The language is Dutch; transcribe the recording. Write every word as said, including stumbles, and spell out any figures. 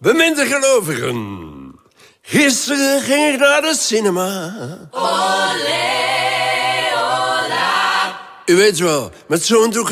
Beminde gelovigen. Gisteren ging ik naar de cinema. Olé, ola. U weet wel, met zo'n doek